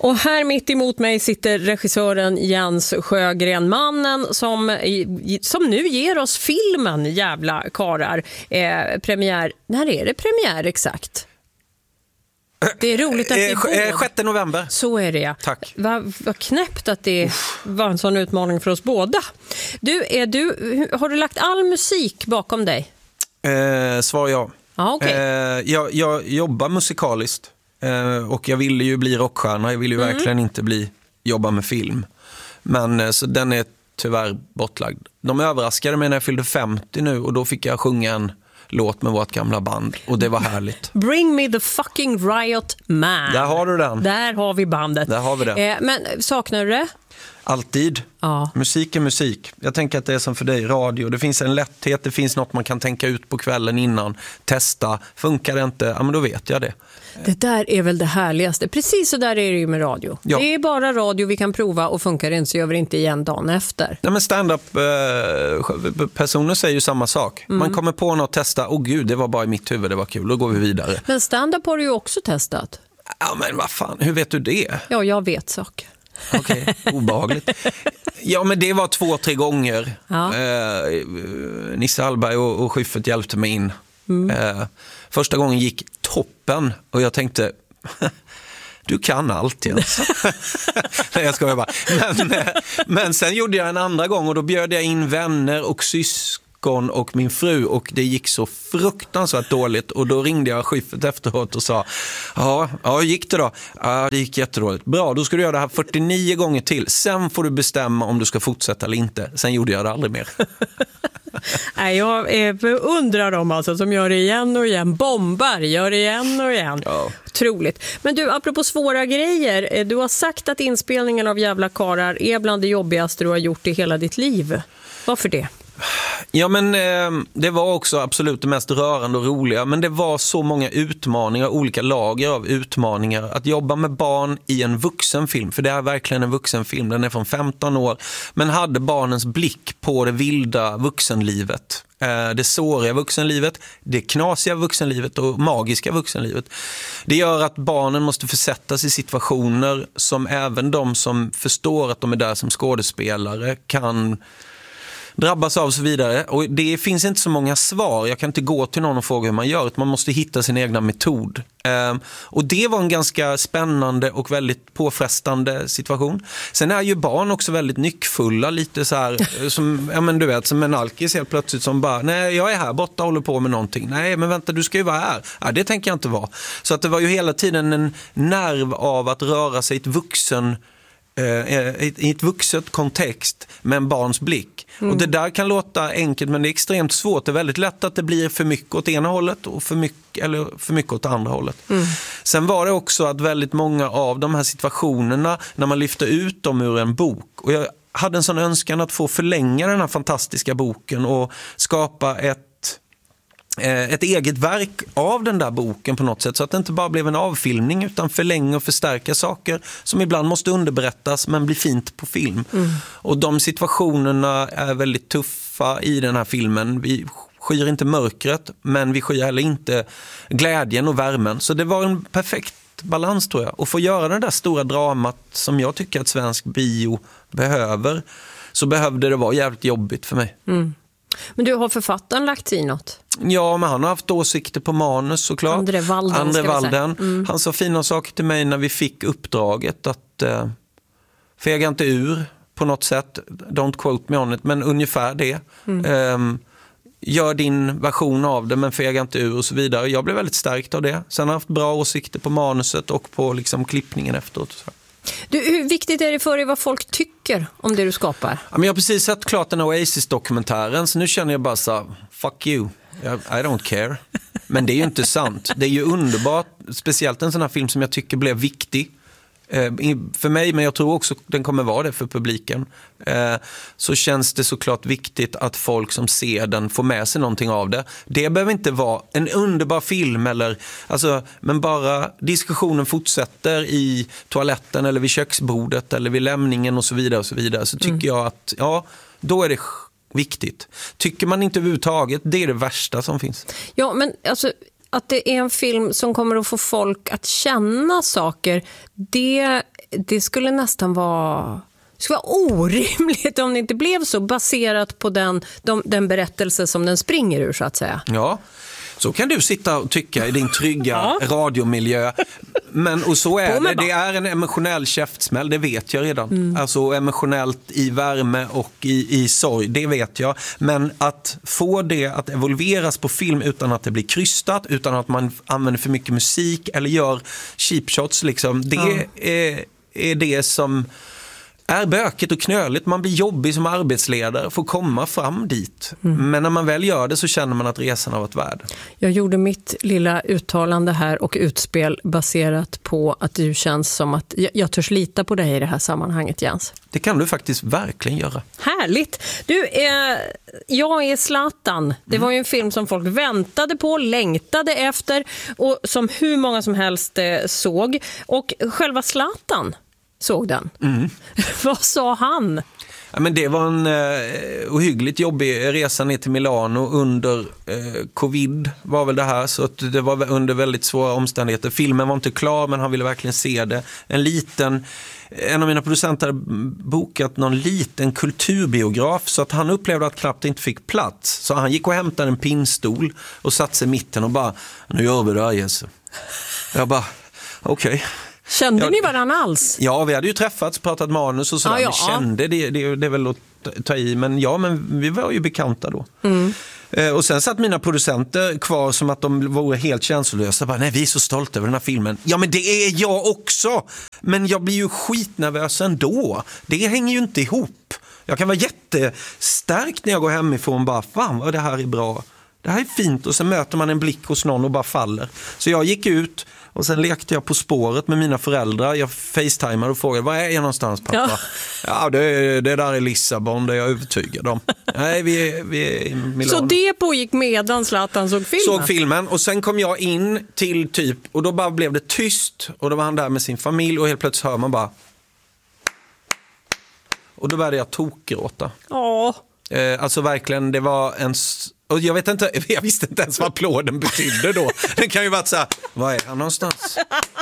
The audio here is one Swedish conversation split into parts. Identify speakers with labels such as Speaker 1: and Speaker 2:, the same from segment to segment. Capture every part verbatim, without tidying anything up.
Speaker 1: Och här mitt emot mig sitter regissören Jens Sjögren, mannen som, som nu ger oss filmen Jävla karar. Eh, premiär, när är det premiär exakt? Det är roligt att det är
Speaker 2: båda. sjätte november.
Speaker 1: Så är det, ja.
Speaker 2: Tack.
Speaker 1: Vad va knäppt att det Uff. var en sån utmaning för oss båda. Du, är du, har du lagt all musik bakom dig?
Speaker 2: Eh, svar ja.
Speaker 1: Ah, okay.
Speaker 2: eh, jag, jag jobbar musikaliskt. Eh, och jag ville ju bli rockstjärna. Jag ville ju mm. verkligen inte bli jobba med film. Men eh, så den är tyvärr bortlagd. De överraskade mig när jag fyllde femtio nu. Och då fick jag sjunga en låt med vårt gamla band. Och det var härligt.
Speaker 1: Bring me the fucking riot man.
Speaker 2: Där har du den.
Speaker 1: Där har vi bandet.
Speaker 2: Där har vi det.
Speaker 1: Eh, men saknar du det?
Speaker 2: Alltid.
Speaker 1: Ja.
Speaker 2: Musik är musik. Jag tänker att det är som för dig, radio. Det finns en lätthet, det finns något man kan tänka ut på kvällen innan. Testa. Funkar det inte? Ja, men då vet jag det.
Speaker 1: Det där är väl det härligaste. Precis så där är det ju med radio. Ja. Det är bara radio vi kan prova och funkar det inte så gör vi inte igen dagen efter.
Speaker 2: Ja, men stand-up eh, personer säger ju samma sak. Mm. Man kommer på något och testa. Åh oh, gud, det var bara i mitt huvud, det var kul. Då går vi vidare.
Speaker 1: Men stand-up har du ju också testat.
Speaker 2: Ja, men vad fan, hur vet du det?
Speaker 1: Ja, jag vet saker.
Speaker 2: Okej, okay, obehagligt. Ja, men det var två, tre gånger.
Speaker 1: Ja.
Speaker 2: Eh, Nisse Hallberg och, och Schyffert hjälpte mig in. Mm. Eh, första gången gick toppen och jag tänkte, du kan allt Jens. Nej, jag skojar bara. Men, men sen gjorde jag en andra gång och då bjöd jag in vänner och syskon och min fru och det gick så fruktansvärt dåligt och då ringde jag Schyffert efteråt och sa, ja, ja gick det då? Ja, det gick jättedåligt. Bra, då ska du göra det här fyrtionio gånger till. Sen får du bestämma om du ska fortsätta eller inte. Sen gjorde jag det aldrig mer.
Speaker 1: Nej, jag undrar dem alltså som gör det igen och igen. Bombar, gör det igen och igen.
Speaker 2: Ja.
Speaker 1: Otroligt. Men du, apropå svåra grejer. Du har sagt att inspelningen av Jävla karar är bland det jobbigaste du har gjort i hela ditt liv. Varför det?
Speaker 2: Ja, men eh, det var också absolut det mest rörande och roliga. Men det var så många utmaningar, olika lager av utmaningar. Att jobba med barn i en vuxenfilm, för det är verkligen en vuxenfilm. Den är från femton år, men hade barnens blick på det vilda vuxenlivet. Eh, det såriga vuxenlivet, det knasiga vuxenlivet och magiska vuxenlivet. Det gör att barnen måste försättas i situationer som även de som förstår att de är där som skådespelare kan drabbas av och så vidare. Och det finns inte så många svar. Jag kan inte gå till någon och fråga hur man gör. Man måste hitta sin egna metod. Eh, och det var en ganska spännande och väldigt påfrestande situation. Sen är ju barn också väldigt nyckfulla. Lite så här, som, ja, men du vet, som en alkis helt plötsligt som bara, nej jag är här borta och håller på med någonting. Nej men vänta, du ska ju vara här. Ja, det tänker jag inte vara. Så att det var ju hela tiden en nerv av att röra sig i ett vuxen i ett vuxet kontext med en barns blick. Mm. Och det där kan låta enkelt men det är extremt svårt. Det är väldigt lätt att det blir för mycket åt ena hållet och för mycket, eller för mycket åt andra hållet. Mm. Sen var det också att väldigt många av de här situationerna när man lyfter ut dem ur en bok, och jag hade en sån önskan att få förlänga den här fantastiska boken och skapa ett ett eget verk av den där boken på något sätt, så att det inte bara blev en avfilmning utan förlänga och förstärka saker som ibland måste underberättas men blir fint på film. Mm. Och de situationerna är väldigt tuffa i den här filmen. Vi skyr inte mörkret men vi skyr heller inte glädjen och värmen. Så det var en perfekt balans tror jag. Och få göra det där stora dramat som jag tycker att svensk bio behöver, så behövde det vara jävligt jobbigt för mig.
Speaker 1: Mm. Men du, har författaren lagt i något?
Speaker 2: Ja, men han har haft åsikter på manus såklart.
Speaker 1: André Walden.
Speaker 2: André Walden. Mm. Han sa fina saker till mig när vi fick uppdraget att eh, fega inte ur på något sätt. Don't quote me on it, men ungefär det. Mm. Eh, gör din version av det men fega inte ur och så vidare. Jag blev väldigt stärkt av det. Sen har jag haft bra åsikter på manuset och på liksom klippningen efteråt. Så.
Speaker 1: Du, hur viktigt är det för dig vad folk tycker om det du skapar?
Speaker 2: Ja, men jag har precis sett klart den Oasis-dokumentären, så nu känner jag bara så, fuck you, I don't care. Men det är ju inte sant. Det är ju underbart, speciellt en sån här film som jag tycker blev viktig. Eh, för mig, men jag tror också den kommer vara det för publiken. Eh, så känns det såklart viktigt att folk som ser den får med sig någonting av det. Det behöver inte vara en underbar film eller, alltså, men bara diskussionen fortsätter i toaletten eller vid köksbordet eller vid lämningen och så vidare och så vidare, så tycker mm. jag att ja, då är det viktigt. Tycker man inte överhuvudtaget, det är det värsta som finns.
Speaker 1: Ja, men alltså att det är en film som kommer att få folk att känna saker, det, det skulle nästan vara... Det skulle vara orimligt om det inte blev så, baserat på den, de, den berättelse som den springer ur, så att säga.
Speaker 2: Ja, så kan du sitta och tycka i din trygga ja. radiomiljö. Men, och så är det. Det är en emotionell käftsmäll, det vet jag redan. Mm. Alltså emotionellt i värme och i, i sorg, det vet jag. Men att få det att evolveras på film utan att det blir krystat, utan att man använder för mycket musik eller gör cheap shots, liksom, det ja. är, är det som... är bökigt och knöligt. Man blir jobbig som arbetsledare för att komma fram dit. Mm. Men när man väl gör det så känner man att resan har varit värd.
Speaker 1: Jag gjorde mitt lilla uttalande här och utspel baserat på att du känns som att jag, jag törs lita på dig i det här sammanhanget, Jens.
Speaker 2: Det kan du faktiskt verkligen göra.
Speaker 1: Härligt! Du, eh, jag är Zlatan. Det var ju en film som folk väntade på, längtade efter och som hur många som helst eh, såg. Och själva Zlatan såg den. Mm. Vad sa han?
Speaker 2: Ja, men det var en eh, ohyggligt jobbig resa ner till Milano under eh, covid var väl det här, så att det var under väldigt svåra omständigheter. Filmen var inte klar, men han ville verkligen se det. En liten, en av mina producenter hade bokat någon liten kulturbiograf, så att han upplevde att knappt inte fick plats. Så han gick och hämtade en pinnstol och satt sig i mitten och bara, nu gör vi det här, Jesse. Jag bara, okej. Okay.
Speaker 1: Kände
Speaker 2: ja,
Speaker 1: ni varandra alls?
Speaker 2: Ja, vi hade ju träffats, pratat manus och sådär. Ah, ja. Vi kände, det, det, det är väl att ta i, men ja, men vi var ju bekanta då. Mm. Eh, och sen satt mina producenter kvar som att de vore helt känslolösa. Bara, nej, vi är så stolta över den här filmen. Ja, men det är jag också! Men jag blir ju skitnervös ändå. Det hänger ju inte ihop. Jag kan vara jättestark när jag går hemifrån bara, fan vad det här är bra. Det här är fint, och sen möter man en blick hos någon och bara faller. Så jag gick ut och sen lekte jag På spåret med mina föräldrar. Jag facetimade och frågade, var är jag någonstans, pappa? Ja, ja det, det där är Lissabon, det är jag övertygad om. Nej, vi är, vi är i Milano.
Speaker 1: Så det pågick medan Zlatan såg filmen?
Speaker 2: Såg filmen, och sen kom jag in till typ, och då bara blev det tyst. Och då var han där med sin familj och helt plötsligt hör man bara... Och då började jag tokgråta.
Speaker 1: Åh.
Speaker 2: Eh, alltså verkligen, det var en... Och jag vet inte, jag visste inte ens vad applåden betydde då. Det kan ju vara så här, var är han någonstans?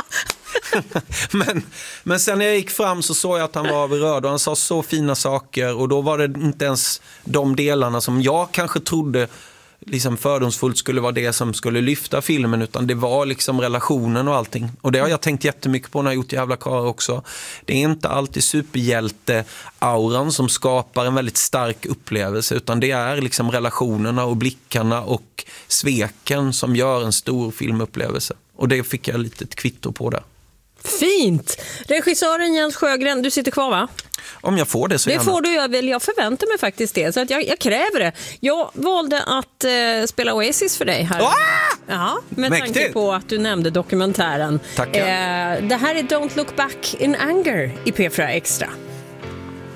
Speaker 2: men, men sen när jag gick fram så såg jag att han var berörd och han sa så fina saker, och då var det inte ens de delarna som jag kanske trodde liksom fördomsfullt skulle vara det som skulle lyfta filmen, utan det var liksom relationen och allting. Och det har jag tänkt jättemycket på när jag gjort Jävla karlar också. Det är inte alltid superhjälte-auran som skapar en väldigt stark upplevelse, utan det är liksom relationerna och blickarna och sveken som gör en stor filmupplevelse. Och det fick jag lite ett kvitto på där.
Speaker 1: Fint! Regissören Jens Sjögren, du sitter kvar, va?
Speaker 2: Om jag får det så
Speaker 1: det
Speaker 2: gärna.
Speaker 1: Det får du, jag, väl, jag förväntar mig faktiskt det, så att jag, jag kräver det. Jag valde att eh, spela Oasis för dig här.
Speaker 2: Ah!
Speaker 1: Ja, med
Speaker 2: Mäktigt.
Speaker 1: tanke på att du nämnde dokumentären.
Speaker 2: Tackar.
Speaker 1: Eh, det här är Don't Look Back in Anger i P fyra Extra.